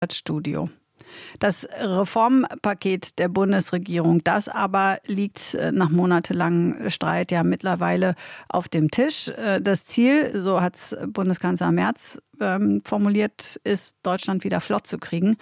Studio. Das Reformpaket der Bundesregierung, das aber liegt nach monatelangem Streit ja mittlerweile auf dem Tisch. Das Ziel, so hat es Bundeskanzler Merz formuliert, ist, Deutschland wieder flott zu kriegen.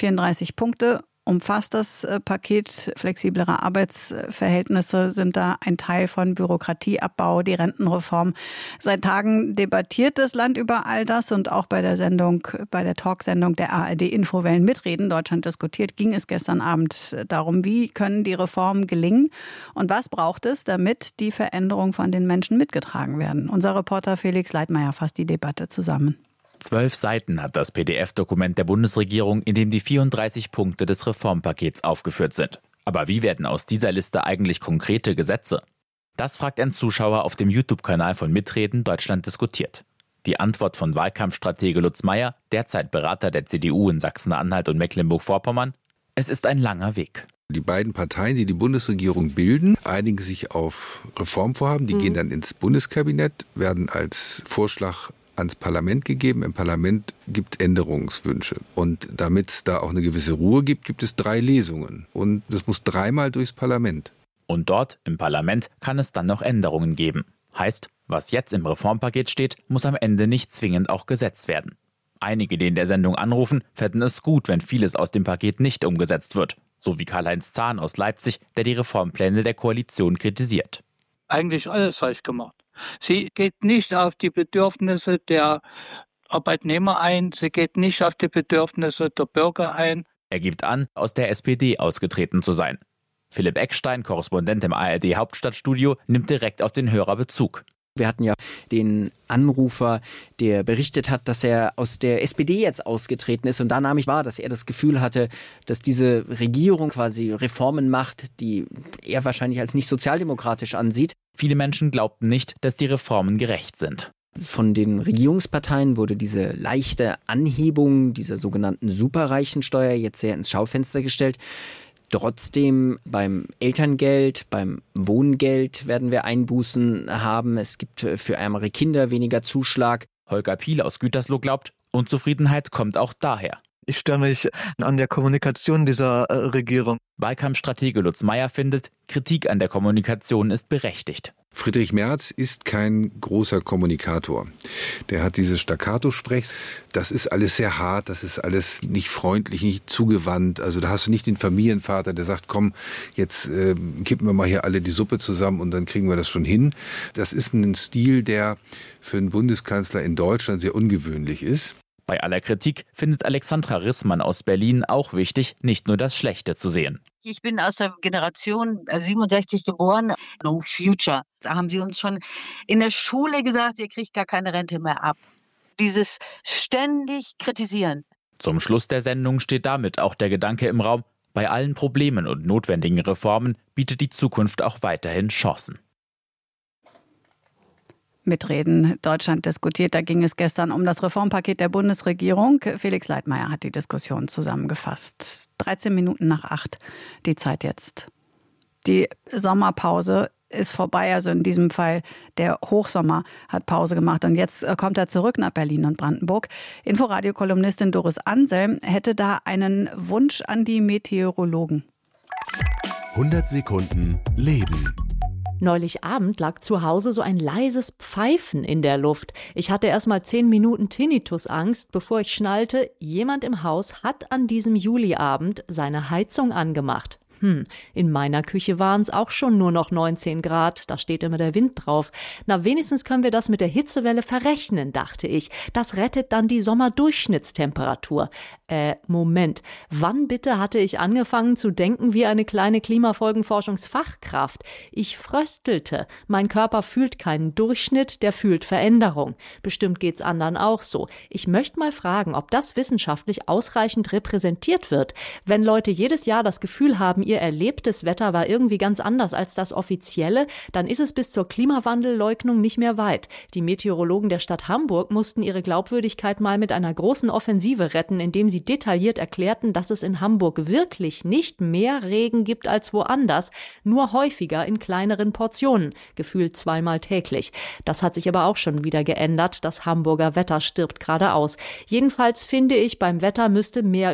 34 Punkte umfasst das Paket. Flexiblere Arbeitsverhältnisse sind da ein Teil von Bürokratieabbau, die Rentenreform. Seit Tagen debattiert das Land über all das und auch bei der Talksendung der ARD Infowellen mitreden. Deutschland diskutiert, ging es gestern Abend darum, wie können die Reformen gelingen und was braucht es, damit die Veränderungen von den Menschen mitgetragen werden. Unser Reporter Felix Leitmayr fasst die Debatte zusammen. 12 Seiten hat das PDF-Dokument der Bundesregierung, in dem die 34 Punkte des Reformpakets aufgeführt sind. Aber wie werden aus dieser Liste eigentlich konkrete Gesetze? Das fragt ein Zuschauer auf dem YouTube-Kanal von Mitreden Deutschland diskutiert. Die Antwort von Wahlkampfstratege Lutz Meyer, derzeit Berater der CDU in Sachsen-Anhalt und Mecklenburg-Vorpommern: Es ist ein langer Weg. Die beiden Parteien, die die Bundesregierung bilden, einigen sich auf Reformvorhaben. Die gehen dann ins Bundeskabinett, werden als Vorschlag ans Parlament gegeben. Im Parlament gibt es Änderungswünsche. Und damit es da auch eine gewisse Ruhe gibt, gibt es 3 Lesungen. Und das muss 3-mal durchs Parlament. Und dort, im Parlament, kann es dann noch Änderungen geben. Heißt, was jetzt im Reformpaket steht, muss am Ende nicht zwingend auch Gesetz werden. Einige, die in der Sendung anrufen, fänden es gut, wenn vieles aus dem Paket nicht umgesetzt wird. So wie Karl-Heinz Zahn aus Leipzig, der die Reformpläne der Koalition kritisiert. Eigentlich alles falsch gemacht. Sie geht nicht auf die Bedürfnisse der Arbeitnehmer ein, sie geht nicht auf die Bedürfnisse der Bürger ein. Er gibt an, aus der SPD ausgetreten zu sein. Philipp Eckstein, Korrespondent im ARD Hauptstadtstudio, nimmt direkt auf den Hörer Bezug. Wir hatten ja den Anrufer, der berichtet hat, dass er aus der SPD jetzt ausgetreten ist. Und da nahm ich wahr, dass er das Gefühl hatte, dass diese Regierung quasi Reformen macht, die er wahrscheinlich als nicht sozialdemokratisch ansieht. Viele Menschen glaubten nicht, dass die Reformen gerecht sind. Von den Regierungsparteien wurde diese leichte Anhebung dieser sogenannten Superreichensteuer jetzt sehr ins Schaufenster gestellt. Trotzdem beim Elterngeld, beim Wohngeld werden wir Einbußen haben. Es gibt für ärmere Kinder weniger Zuschlag. Holger Piel aus Gütersloh glaubt, Unzufriedenheit kommt auch daher. Ich störe mich an der Kommunikation dieser Regierung. Wahlkampfstratege Lutz Meyer findet, Kritik an der Kommunikation ist berechtigt. Friedrich Merz ist kein großer Kommunikator. Der hat dieses Staccato-Sprech. Das ist alles sehr hart, das ist alles nicht freundlich, nicht zugewandt. Also da hast du nicht den Familienvater, der sagt, komm, jetzt kippen wir mal hier alle die Suppe zusammen und dann kriegen wir das schon hin. Das ist ein Stil, der für einen Bundeskanzler in Deutschland sehr ungewöhnlich ist. Bei aller Kritik findet Alexandra Rissmann aus Berlin auch wichtig, nicht nur das Schlechte zu sehen. Ich bin aus der Generation 67 geboren, No Future. Da haben sie uns schon in der Schule gesagt, ihr kriegt gar keine Rente mehr ab. Dieses ständig Kritisieren. Zum Schluss der Sendung steht damit auch der Gedanke im Raum, bei allen Problemen und notwendigen Reformen bietet die Zukunft auch weiterhin Chancen. Mitreden Deutschland diskutiert. Da ging es gestern um das Reformpaket der Bundesregierung. Felix Leitmayr hat die Diskussion zusammengefasst. 13 Minuten nach 8, die Zeit jetzt. Die Sommerpause ist vorbei, also in diesem Fall der Hochsommer hat Pause gemacht. Und jetzt kommt er zurück nach Berlin und Brandenburg. Inforadio-Kolumnistin Doris Anselm hätte da einen Wunsch an die Meteorologen. 100 Sekunden Leben. Neulich Abend lag zu Hause so ein leises Pfeifen in der Luft. Ich hatte erst mal 10 Minuten Tinnitusangst, bevor ich schnallte, jemand im Haus hat an diesem Juliabend seine Heizung angemacht. In meiner Küche waren es auch schon nur noch 19 Grad, da steht immer der Wind drauf. Na, wenigstens können wir das mit der Hitzewelle verrechnen, dachte ich. Das rettet dann die Sommerdurchschnittstemperatur. Moment, wann bitte hatte ich angefangen zu denken wie eine kleine Klimafolgenforschungsfachkraft? Ich fröstelte. Mein Körper fühlt keinen Durchschnitt, der fühlt Veränderung. Bestimmt geht's anderen auch so. Ich möchte mal fragen, ob das wissenschaftlich ausreichend repräsentiert wird. Wenn Leute jedes Jahr das Gefühl haben, ihr erlebtes Wetter war irgendwie ganz anders als das offizielle, dann ist es bis zur Klimawandelleugnung nicht mehr weit. Die Meteorologen der Stadt Hamburg mussten ihre Glaubwürdigkeit mal mit einer großen Offensive retten, indem sie detailliert erklärten, dass es in Hamburg wirklich nicht mehr Regen gibt als woanders, nur häufiger in kleineren Portionen, gefühlt 2-mal täglich. Das hat sich aber auch schon wieder geändert. Das Hamburger Wetter stirbt gerade aus. Jedenfalls finde ich, beim Wetter müsste mehr